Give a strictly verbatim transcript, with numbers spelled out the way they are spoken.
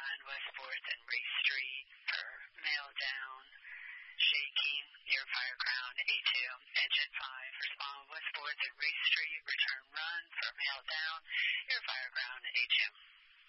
run, Westports and Race Street for mail down. Shaking, near fire ground, A two. Engine five, respond Westports and Race Street, return run for mail down, near fire ground, A two.